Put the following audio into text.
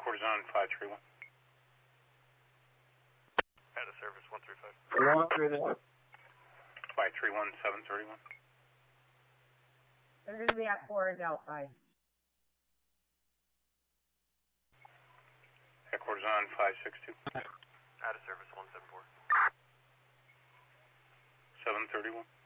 Headquarters on 531. Out of service 135. 531, 731. They're going to be at 4 Delphi. Headquarters on 562. Out of service 174. 731.